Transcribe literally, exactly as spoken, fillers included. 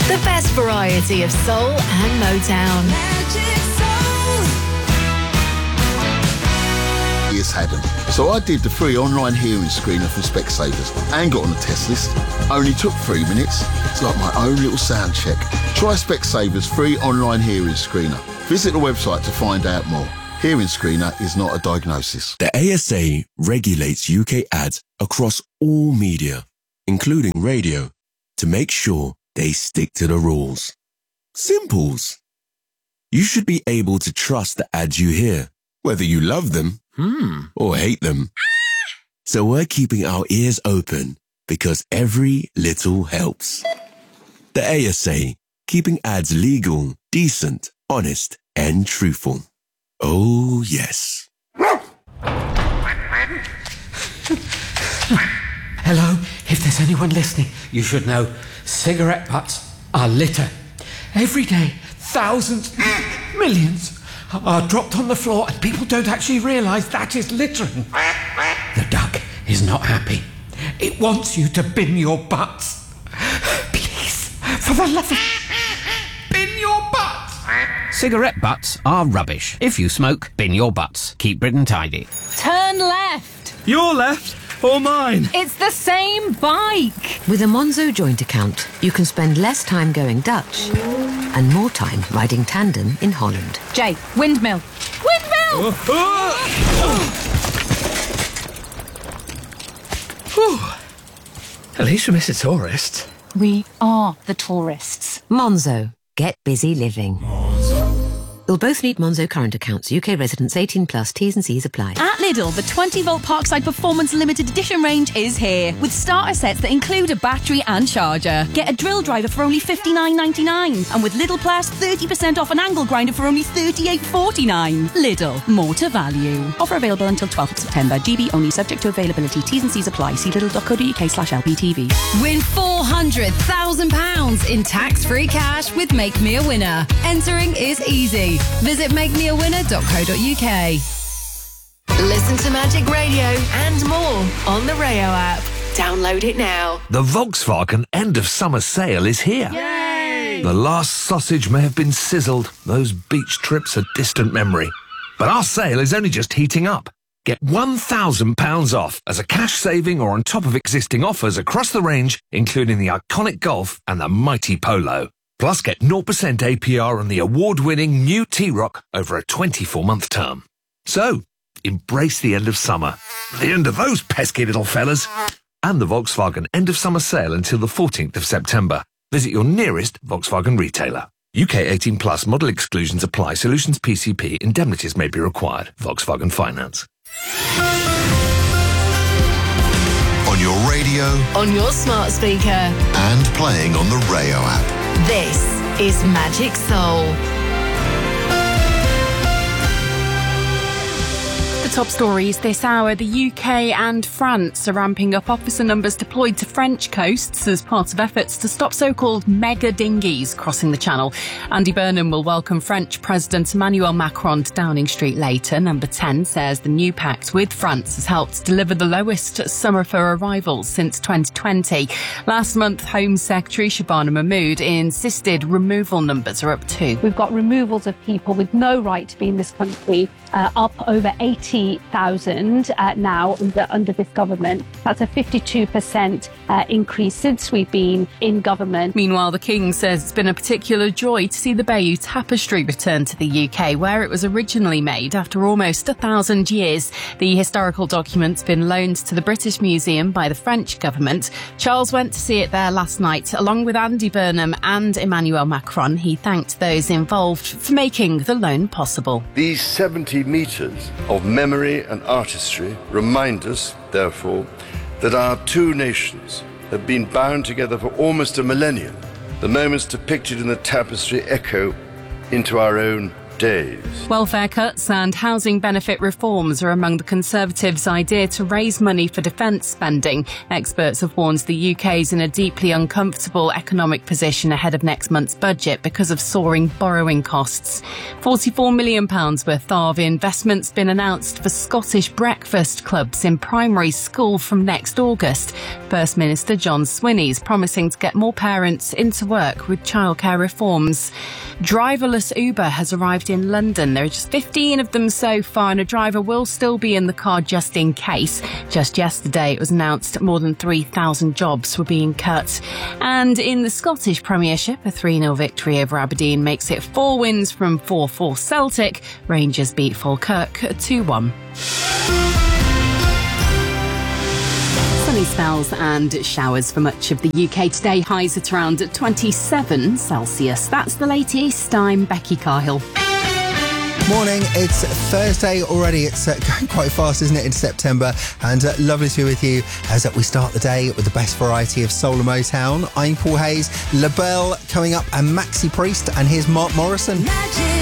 The best variety of soul and Motown. Magic Soul. It's Adam. So I did the free online hearing screener from Specsavers and got on the test list. Only took three minutes. It's like my own little sound check. Try Specsavers free online hearing screener. Visit the website to find out more. Hearing screener is not a diagnosis. The A S A regulates U K ads across all media, including radio, to make sure they stick to the rules. Simples. You should be able to trust the ads you hear, whether you love them hmm. or hate them. So we're keeping our ears open because every little helps. The A S A, keeping ads legal, decent, honest, and truthful. Oh, yes. Hello, if there's anyone listening, you should know cigarette butts are litter. Every day, thousands, millions are dropped on the floor and people don't actually realise that is littering. The duck is not happy. It wants you to bin your butts. Please, for the love of... bin your butts! Cigarette butts are rubbish. If you smoke, bin your butts. Keep Britain tidy. Turn left. Your left or mine? It's the same bike. With a Monzo joint account, you can spend less time going Dutch and more time riding tandem in Holland. Jay, windmill. Windmill! Oh, oh. At least we miss a tourist. We are the tourists. Monzo. Get busy living. You'll both need Monzo current accounts. U K residents eighteen plus. T's and C's apply. At Lidl, the twenty volt Parkside Performance Limited Edition range is here, with starter sets that include a battery and charger. Get a drill driver for only fifty-nine ninety-nine, and with Lidl Plus, thirty percent off an angle grinder for only thirty-eight forty-nine. Lidl, more to value. Offer available until twelfth of September. G B only, subject to availability. T's and C's apply. See lidl.co.uk slash LPTV. Win four hundred thousand pounds in tax-free cash with Make Me a Winner. Entering is easy. Visit make me a winner dot co dot uk. Listen to Magic Radio and more on the Rayo app. Download it now. The Volkswagen end of summer sale is here. Yay! The last sausage may have been sizzled. Those beach trips are distant memory. But our sale is only just heating up. Get one thousand pounds off as a cash saving or on top of existing offers across the range, including the iconic Golf and the mighty Polo. Plus, get zero percent A P R on the award-winning new T-Roc over a twenty-four month term. So, embrace the end of summer. The end of those pesky little fellas. And the Volkswagen end of summer sale until the fourteenth of September. Visit your nearest Volkswagen retailer. U K eighteen plus model exclusions apply. Solutions P C P. Indemnities may be required. Volkswagen Finance. On your radio. On your smart speaker. And playing on the Rayo app. This is Magic Soul. The top stories this hour. The U K and France are ramping up officer numbers deployed to French coasts as part of efforts to stop so-called mega dinghies crossing the Channel. Andy Burnham will welcome French President Emmanuel Macron to Downing Street later. Number ten says the new pact with France has helped deliver the lowest summer for arrivals since twenty twenty. Last month, Home Secretary Shabana Mahmood insisted removal numbers are up too. We've got removals of people with no right to be in this country uh, up over eighty thousand uh, now under, under this government. That's a fifty-two percent uh, increase since we've been in government. Meanwhile, the King says it's been a particular joy to see the Bayeux Tapestry return to the U K, where it was originally made after almost a thousand years. The historical document's been loaned to the British Museum by the French government. Charles went to see it there last night, along with Andy Burnham and Emmanuel Macron. He thanked those involved for making the loan possible. These seventy metres of memory and artistry remind us, therefore, that our two nations have been bound together for almost a millennium. The moments depicted in the tapestry echo into our own days. Welfare cuts and housing benefit reforms are among the Conservatives' idea to raise money for defence spending. Experts have warned the U K's in a deeply uncomfortable economic position ahead of next month's budget because of soaring borrowing costs. forty-four million pounds worth of investments been announced for Scottish breakfast clubs in primary school from next August. First Minister John Swinney's promising to get more parents into work with childcare reforms. Driverless Uber has arrived in London. There are just fifteen of them so far, and a driver will still be in the car just in case. Just yesterday, it was announced more than three thousand jobs were being cut. And in the Scottish Premiership, a three nil victory over Aberdeen makes it four wins from four four Celtic. Rangers beat Falkirk two one. Sunny spells and showers for much of the U K today. Highs at around twenty-seven Celsius. That's the latest. I'm Becky Carhill. Morning, it's Thursday already. It's uh, going quite fast, isn't it, in September? And uh, lovely to be with you as uh, we start the day with the best variety of soul and Motown. I'm Paul Hayes, LaBelle coming up, and Maxi Priest, and here's Mark Morrison. Magic.